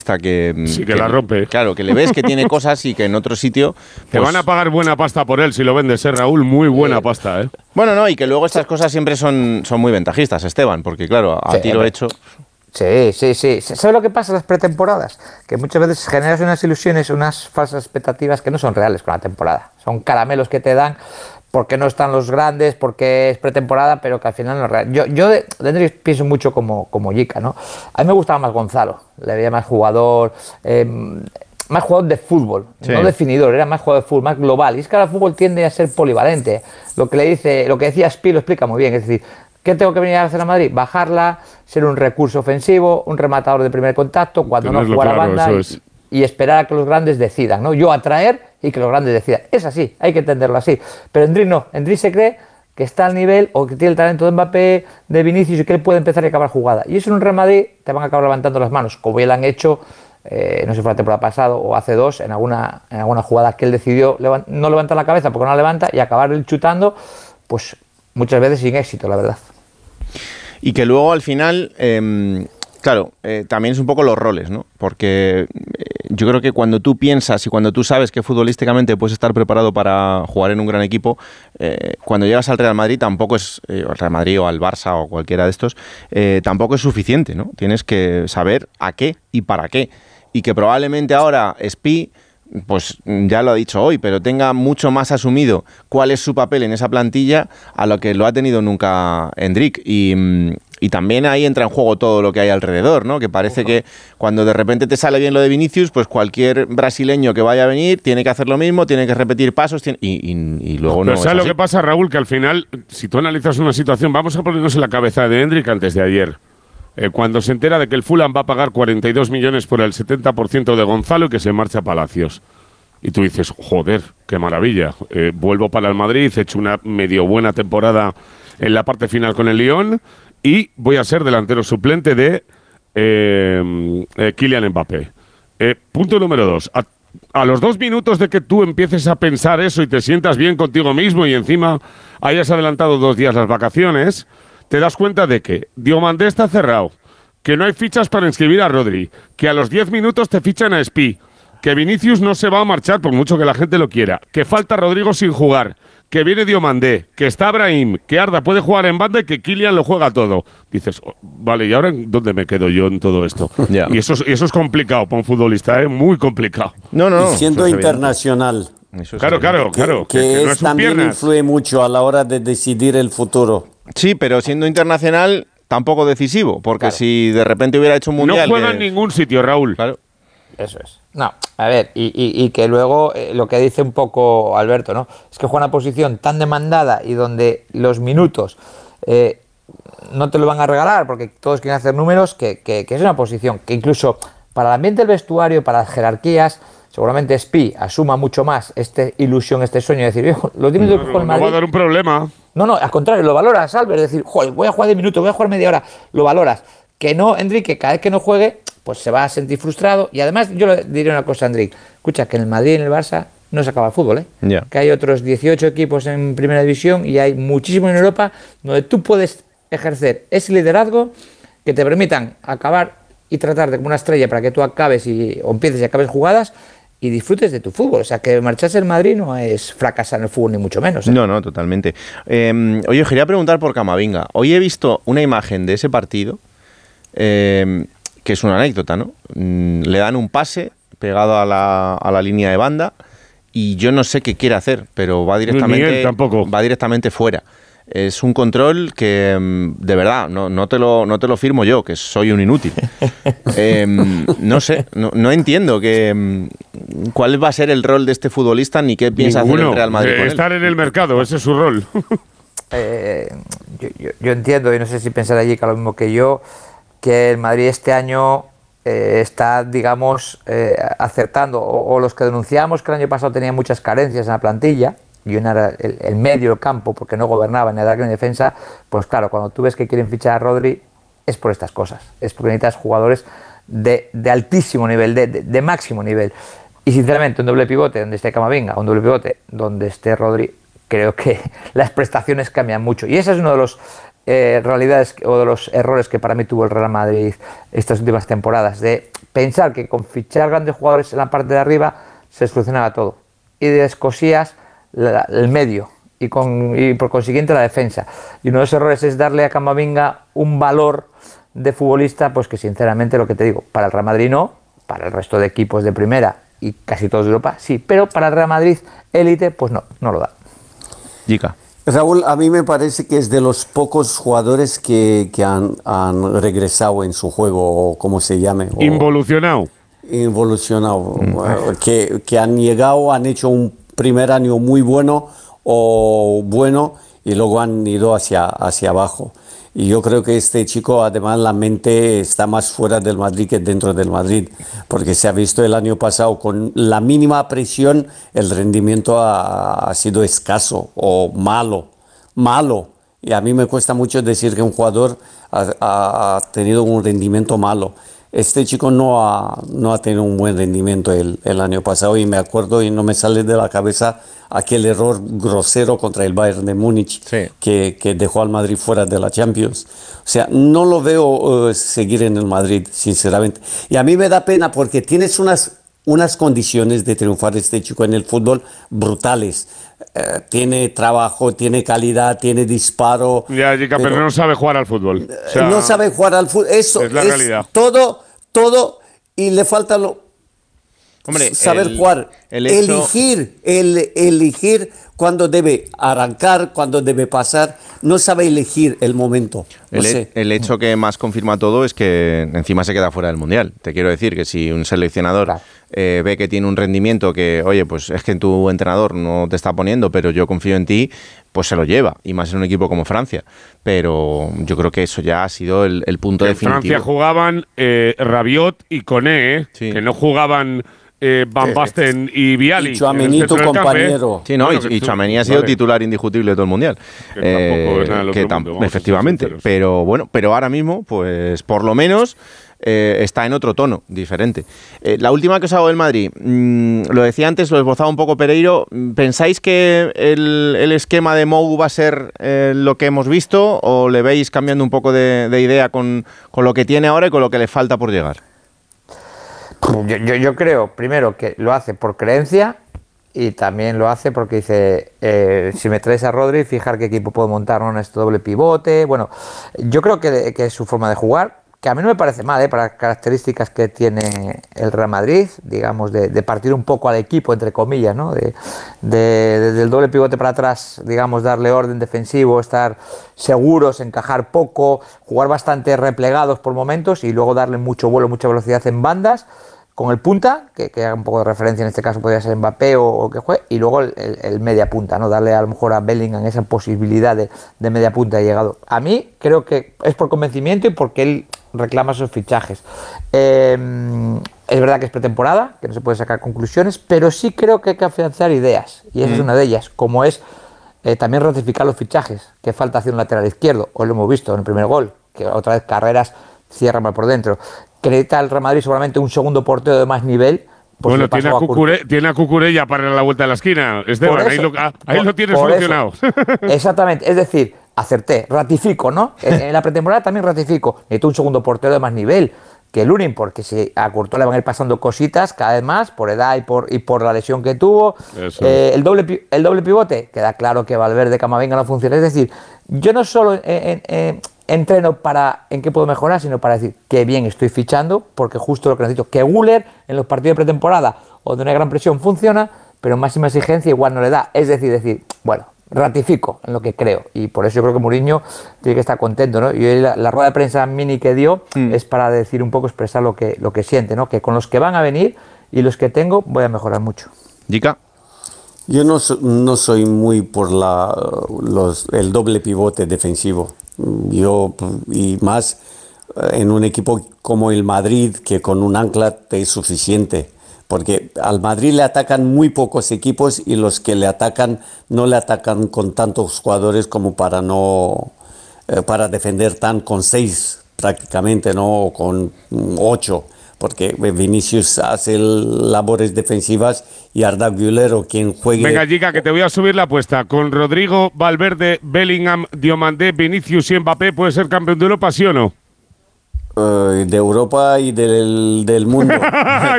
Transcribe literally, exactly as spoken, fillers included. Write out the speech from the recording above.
Que, sí, que, que la rompe. Claro, que le ves que tiene cosas y que en otro sitio... Pues, te van a pagar buena pasta por él si lo vendes, ¿eh, Raúl? Muy buena eh, pasta, ¿eh? Bueno, no, y que luego estas cosas siempre son, son muy ventajistas, Esteban, porque claro, a sí, tiro hombre. hecho... Sí, sí, sí. ¿Sabes lo que pasa en las pretemporadas? Que muchas veces generas unas ilusiones, unas falsas expectativas que no son reales con la temporada. Son caramelos que te dan porque no están los grandes, porque es pretemporada, pero que al final no es real. Yo, yo de, de Endrick pienso mucho como, como Yica, ¿no? A mí me gustaba más Gonzalo, le veía más jugador, eh, más jugador de fútbol, sí. no definidor, era más jugador de fútbol, más global. Y es que ahora el fútbol tiende a ser polivalente. Lo que le dice, lo que decía Spi lo explica muy bien, es decir, ¿qué tengo que venir a hacer a Madrid? Bajarla, ser un recurso ofensivo, un rematador de primer contacto, cuando Tenerlo no jugar claro, a banda y, y esperar a que los grandes decidan, ¿no? Yo atraer y que los grandes decidan. Es así, hay que entenderlo así. Pero Endrick no, Endrick se cree que está al nivel o que tiene el talento de Mbappé, de Vinicius y que él puede empezar y acabar jugada. Y eso en un Real Madrid te van a acabar levantando las manos, como ya lo han hecho, eh, no sé si fue la temporada pasada o hace dos, en alguna, en alguna jugada que él decidió levant- no levantar la cabeza porque no la levanta y acabar él chutando, pues muchas veces sin éxito, la verdad. Y que luego al final, eh, claro, eh, también es un poco los roles, ¿no? Porque eh, yo creo que cuando tú piensas y cuando tú sabes que futbolísticamente puedes estar preparado para jugar en un gran equipo, eh, cuando llegas al Real Madrid tampoco es, eh, al Real Madrid o al Barça o cualquiera de estos, eh, tampoco es suficiente, ¿no? Tienes que saber a qué y para qué. Y que probablemente ahora Spi, pues ya lo ha dicho hoy, pero tenga mucho más asumido cuál es su papel en esa plantilla a lo que lo ha tenido nunca Endrick. Y, y también ahí entra en juego todo lo que hay alrededor, ¿no? Que parece uh-huh. que cuando de repente te sale bien lo de Vinicius, pues cualquier brasileño que vaya a venir tiene que hacer lo mismo, tiene que repetir pasos tiene, y, y, y luego pero no. ¿sabes es lo que pasa, Raúl? Que al final, si tú analizas una situación, vamos a ponernos en la cabeza de Endrick antes de ayer. Eh, cuando se entera de que el Fulham va a pagar cuarenta y dos millones por el setenta por ciento de Gonzalo y que se marcha a Palacios. Y tú dices, joder, qué maravilla. Eh, vuelvo para el Madrid, he hecho una medio buena temporada en la parte final con el Lyon y voy a ser delantero suplente de eh, eh, Kylian Mbappé. Eh, punto número dos. A, a los dos minutos de que tú empieces a pensar eso y te sientas bien contigo mismo y encima hayas adelantado dos días las vacaciones, te das cuenta de que Diomandé está cerrado, que no hay fichas para inscribir a Rodri, que a los diez minutos te fichan a Spi, que Vinicius no se va a marchar por mucho que la gente lo quiera, que falta Rodrigo sin jugar, que viene Diomandé, que está Brahim, que Arda puede jugar en banda y que Kylian lo juega todo. Dices, oh, vale, ¿y ahora en dónde me quedo yo en todo esto? Yeah. Y, eso, y eso es complicado para un futbolista, ¿eh? Muy complicado. No, no, y siendo internacional. Eso claro, claro, que, claro. Que, que, que es, no es también piernas. Influye mucho a la hora de decidir el futuro. Sí, pero siendo internacional tampoco decisivo, porque claro. si de repente hubiera hecho un mundial... No juega que... en ningún sitio, Raúl. Claro. Eso es. No, a ver, y, y, y que luego eh, lo que dice un poco Alberto, ¿no? Es que juega una posición tan demandada y donde los minutos eh, no te lo van a regalar porque todos quieren hacer números, que, que, que es una posición que incluso para el ambiente del vestuario, para las jerarquías, seguramente Spi asuma mucho más esta ilusión, este sueño de decir, los diez minutos no, que juega el Madrid... No va a dar un problema. No, no, al contrario, lo valoras, Albert, es decir, joder, voy a jugar diez minutos, voy a jugar media hora, lo valoras. Que no, Enrique, cada vez que no juegue, pues se va a sentir frustrado. Y además, yo le diré una cosa a Enrique, escucha, que en el Madrid y en el Barça no se acaba el fútbol, ¿eh? Yeah. Que hay otros dieciocho equipos en Primera División y hay muchísimos en Europa donde tú puedes ejercer ese liderazgo que te permitan acabar y tratarte como una estrella para que tú acabes y, o empieces y acabes jugadas y disfrutes de tu fútbol. O sea, que marcharse al Madrid no es fracasar en el fútbol, ni mucho menos, ¿eh? No, no, totalmente. Eh, oye, quería preguntar por Camavinga. Hoy he visto una imagen de ese partido, eh, que es una anécdota, ¿no? Mm, le dan un pase pegado a la, a la línea de banda y yo no sé qué quiere hacer, pero va directamente, Miguel, tampoco. va directamente fuera. Es un control que, de verdad, no, no, te lo, no te lo firmo yo, que soy un inútil. eh, no sé, no, no entiendo que, cuál va a ser el rol de este futbolista ni qué piensa Ninguno. hacer el Real Madrid. Eh, con estar él. en el mercado, ese es su rol. eh, yo, yo, yo entiendo, y no sé si pensará allí que lo mismo que yo, que el Madrid este año eh, está, digamos, eh, acertando, o, o los que denunciamos que el año pasado tenía muchas carencias en la plantilla, y una era el, el medio del campo porque no gobernaba ni ataque ni defensa, pues claro, cuando tú ves que quieren fichar a Rodri es por estas cosas, es porque necesitas jugadores de, de altísimo nivel, de, de, de máximo nivel, y sinceramente un doble pivote donde esté Camavinga, un doble pivote donde esté Rodri, creo que las prestaciones cambian mucho, y ese es uno de los eh, realidades o de los errores que para mí tuvo el Real Madrid estas últimas temporadas, de pensar que con fichar grandes jugadores en la parte de arriba se solucionaba todo y descosías la, el medio y, con, y por consiguiente la defensa. Y uno de los errores es darle a Camavinga un valor de futbolista, pues que sinceramente lo que te digo, para el Real Madrid no, para el resto de equipos de primera y casi todos de Europa sí, pero para el Real Madrid élite pues no, no lo da. Jica. Raúl, a mí me parece que es de los pocos jugadores que, que han, han regresado en su juego, o como se llame. O involucionado. Involucionado. Mm. Que, que han llegado, han hecho un primer año muy bueno o bueno y luego han ido hacia, hacia abajo. Y yo creo que este chico, además, la mente está más fuera del Madrid que dentro del Madrid, porque se ha visto el año pasado con la mínima presión, el rendimiento ha, ha sido escaso o malo, malo. Y a mí me cuesta mucho decir que un jugador ha, ha, ha tenido un rendimiento malo. Este chico no ha, no ha tenido un buen rendimiento el, el año pasado y me acuerdo y no me sale de la cabeza aquel error grosero contra el Bayern de Múnich, sí, que, que dejó al Madrid fuera de la Champions. O sea, no lo veo uh, seguir en el Madrid, sinceramente. Y a mí me da pena porque tienes unas, unas condiciones de triunfar este chico en el fútbol brutales. Uh, tiene trabajo, tiene calidad, tiene disparo. Ya, Jica, pero, pero no sabe jugar al fútbol. O sea, no sabe jugar al fútbol. Eso es la es realidad. Todo, todo, y le falta lo, Hombre, saber el, jugar. El hecho... Elegir, el, elegir cuándo debe arrancar, cuándo debe pasar. No sabe elegir el momento. No el, sé. el hecho que más confirma todo es que encima se queda fuera del Mundial. Te quiero decir que si un seleccionador claro. eh, ve que tiene un rendimiento que, oye, pues es que tu entrenador no te está poniendo, pero yo confío en ti, pues se lo lleva. Y más en un equipo como Francia. Pero yo creo que eso ya ha sido el, el punto en definitivo. En Francia jugaban eh, Rabiot y Koné, ¿eh? Sí. Que no jugaban... Eh, Van Basten y Viali. Y Tchouaméni, tu compañero. Sí, no, bueno, y, y Tchouaméni ha sido vale. titular indiscutible de todo el Mundial. Que eh, tampoco es nada que tam mundo, efectivamente. Pero bueno, pero ahora mismo, pues por lo menos eh, está en otro tono, diferente. Eh, la última que os hago del Madrid, mmm, lo decía antes, lo esbozaba un poco Pereiro. ¿Pensáis que el, el esquema de Mou va a ser eh, lo que hemos visto o le veis cambiando un poco de, de idea con, con lo que tiene ahora y con lo que le falta por llegar? Yo, yo, yo creo, primero, que lo hace por creencia y también lo hace porque dice, eh, si me traes a Rodri, fijar qué equipo puedo montar, ¿no? En este doble pivote. Bueno, yo creo que, que es su forma de jugar, que a mí no me parece mal, ¿eh? Para las características que tiene el Real Madrid, digamos, de, de partir un poco al equipo, entre comillas, ¿no? De, de, de, del doble pivote para atrás, digamos, darle orden defensivo, estar seguros, encajar poco, jugar bastante replegados por momentos y luego darle mucho vuelo, mucha velocidad en bandas, con el punta, que, que haga un poco de referencia, en este caso podría ser Mbappé o, o que juegue, y luego el, el, el media punta, ¿no? Darle a lo mejor a Bellingham esa posibilidad de, de media punta de llegado. A mí creo que es por convencimiento y porque él reclama esos fichajes. Eh, es verdad que es pretemporada, que no se puede sacar conclusiones, pero sí creo que hay que afianzar ideas, y esa mm. es una de ellas, como es eh, también ratificar los fichajes, que falta hacer un lateral izquierdo, hoy lo hemos visto en el primer gol, que otra vez Carreras cierra mal por dentro. Creta el Real Madrid seguramente un segundo portero de más nivel. Pues bueno, tiene a, Cucure, tiene a Cucurella para la vuelta de la esquina, Esteban, eso, ahí lo, ahí por, lo tienes solucionado. Exactamente, es decir, acerté, ratifico, ¿no? En, en la pretemporada también ratifico, necesito un segundo portero de más nivel que Lunin, porque si a Courtois le van a ir pasando cositas cada vez más, por edad y por, y por la lesión que tuvo. Eh, el, doble, el doble pivote, queda claro que Valverde, Camavinga no funciona. Es decir, yo no solo en, en, en, entreno para en qué puedo mejorar, sino para decir qué bien estoy fichando, porque justo lo que necesito, que Güler en los partidos de pretemporada o de una gran presión funciona, pero máxima exigencia igual no le da. Es decir, decir, bueno, ratifico en lo que creo, y por eso yo creo que Mourinho tiene que estar contento, ¿no? Y hoy la, la rueda de prensa mini que dio mm. es para decir un poco, expresar lo que, lo que siente, ¿no? Que con los que van a venir y los que tengo voy a mejorar mucho. Jica. Yo no, so, no soy muy por la, los, el doble pivote defensivo. Yo, y más en un equipo como el Madrid, que con un ancla te es suficiente, porque al Madrid le atacan muy pocos equipos y los que le atacan no le atacan con tantos jugadores como para no eh, para defender tan con seis prácticamente, no, o con ocho, porque Vinicius hace labores defensivas y Arda Güler o quien juegue. Venga, Giga, que te voy a subir la apuesta. Con Rodrigo, Valverde, Bellingham, Diomandé, Vinicius y Mbappé, ¿puede ser campeón de Europa, sí o no? Uh, de Europa y del, del mundo.